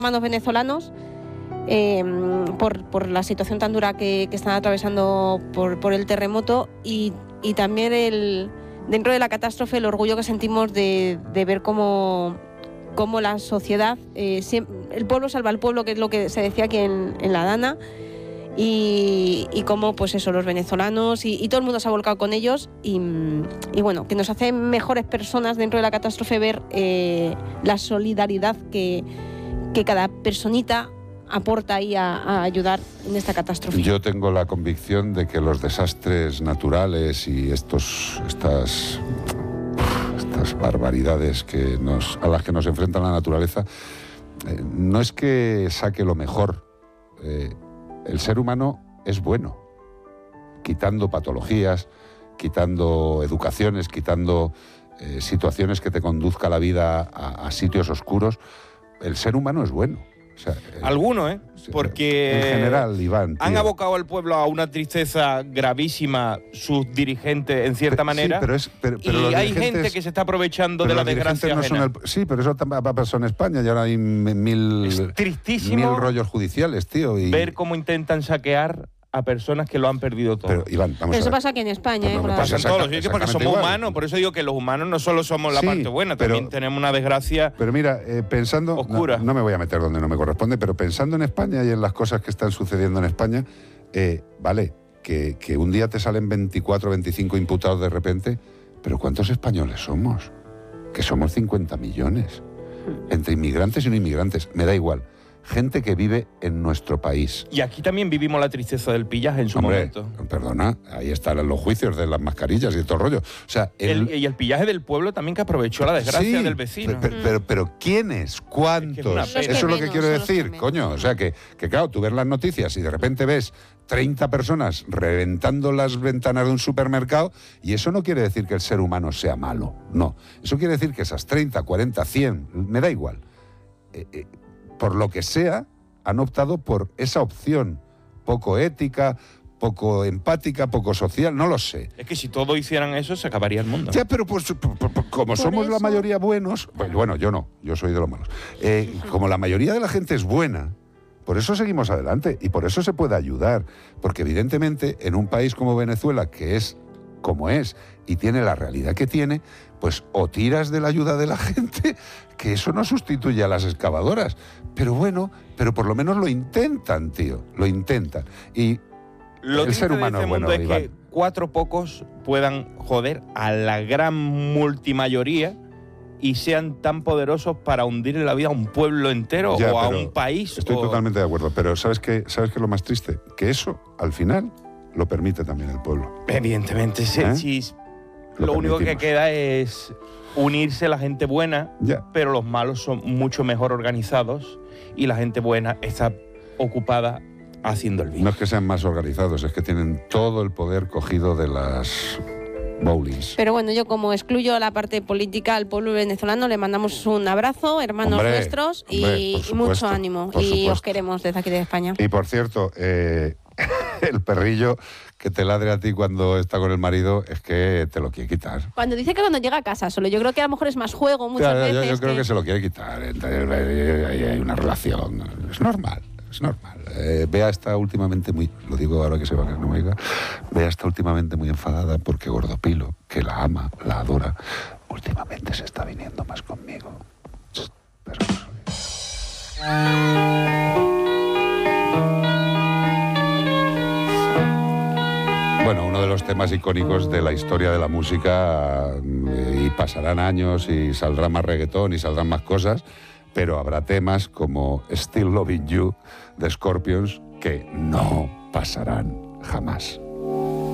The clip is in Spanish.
hermanos venezolanos por la situación tan dura que están atravesando por el terremoto y también dentro de la catástrofe el orgullo que sentimos de ver cómo la sociedad, el pueblo salva al pueblo, que es lo que se decía aquí en La Dana, y cómo pues eso, los venezolanos y todo el mundo se ha volcado con ellos y bueno, que nos hace mejores personas dentro de la catástrofe ver la solidaridad que cada personita aporta ahí a ayudar en esta catástrofe. Yo tengo la convicción de que los desastres naturales y estas barbaridades a las que nos enfrenta la naturaleza, no es que saque lo mejor. El ser humano es bueno, quitando patologías, quitando educaciones, quitando situaciones que te conduzca la vida a sitios oscuros. El ser humano es bueno. O sea, algunos, porque en general, Iván, han abocado al pueblo a una tristeza gravísima sus dirigentes, en cierta manera, sí, pero y hay gente que se está aprovechando de la desgracia ajena. Sí, pero eso pasó en España y ahora hay es tristísimo 1000 rollos judiciales, tío. Ver cómo intentan saquear a personas que lo han perdido todo. Pero, Iván, vamos eso a ver. pasa aquí en España. Pasa en todos los sitios, porque somos humanos. Por eso digo que los humanos no solo somos la parte buena, también tenemos una desgracia. Pero mira, pensando... oscura. No me voy a meter donde no me corresponde, pero pensando en España y en las cosas que están sucediendo en España, vale, que un día te salen 24, 25 imputados de repente, pero ¿cuántos españoles somos? Que somos 50 millones. Entre inmigrantes y no inmigrantes, me da igual. Gente que vive en nuestro país. Y aquí también vivimos la tristeza del pillaje en su momento. Perdona, ahí están los juicios de las mascarillas y todo el rollo. O sea, y el pillaje del pueblo también, que aprovechó la desgracia del vecino. Pero ¿quiénes? ¿Cuántos? Eso es lo que quiero decir, coño. O sea, que claro, tú ves las noticias y de repente ves 30 personas reventando las ventanas de un supermercado y eso no quiere decir que el ser humano sea malo. No. Eso quiere decir que esas 30, 40, 100, me da igual. Por lo que sea, han optado por esa opción poco ética, poco empática, poco social, no lo sé. Es que si todos hicieran eso, se acabaría el mundo. Ya, pero pues como somos la mayoría buenos, bueno, yo no, yo soy de los malos. Como la mayoría de la gente es buena, por eso seguimos adelante y por eso se puede ayudar. Porque evidentemente en un país como Venezuela, que es como es y tiene la realidad que tiene, pues o tiras de la ayuda de la gente, que eso no sustituye a las excavadoras. Pero bueno, pero por lo menos lo intentan, tío, lo intentan. Y el ser humano es bueno, es que 4 pocos puedan joder a la gran multimayoría y sean tan poderosos para hundir en la vida a un pueblo entero o a un país. Estoy totalmente de acuerdo, pero ¿sabes qué es lo más triste? Que eso, al final, lo permite también el pueblo. Evidentemente, sí. Lo único que queda es unirse la gente buena, pero los malos son mucho mejor organizados y la gente buena está ocupada haciendo el bien. No es que sean más organizados, es que tienen todo el poder cogido de las bowlings. Pero bueno, yo como excluyo la parte política al pueblo venezolano, le mandamos un abrazo, hermanos nuestros, y mucho ánimo. Y os queremos desde aquí de España. Y por cierto, el perrillo que te ladre a ti cuando está con el marido es que te lo quiere quitar. Cuando dice que cuando llega a casa solo, yo creo que a lo mejor es más juego muchas veces. Yo creo que se lo quiere quitar. Hay una relación. Es normal. Bea está últimamente muy... Lo digo ahora que se va, que no me diga. Bea está últimamente muy enfadada porque Gordopilo, que la ama, la adora, últimamente se está viniendo más conmigo. Pero bueno, uno de los temas icónicos de la historia de la música, y pasarán años y saldrá más reggaetón y saldrán más cosas, pero habrá temas como Still Loving You de Scorpions que no pasarán jamás.